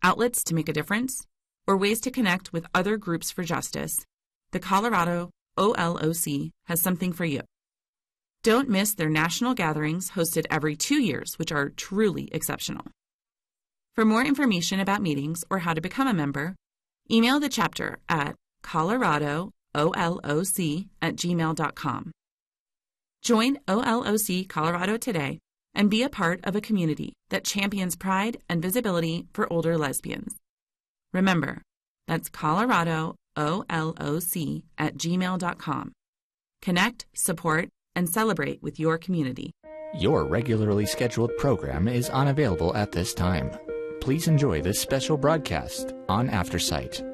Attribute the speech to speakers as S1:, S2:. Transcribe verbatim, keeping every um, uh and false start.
S1: outlets to make a difference, or ways to connect with other groups for justice, the Colorado O L O C has something for you. Don't miss their national gatherings hosted every two years, which are truly exceptional. For more information about meetings or how to become a member, email the chapter at colorado O L O C at gmail dot com. Join O L O C Colorado today and be a part of a community that champions pride and visibility for older lesbians. Remember, that's colorado O L O C at gmail dot com. Connect, support, and celebrate with your community.
S2: Your regularly scheduled program is unavailable at this time. Please enjoy this special broadcast on AfterSight.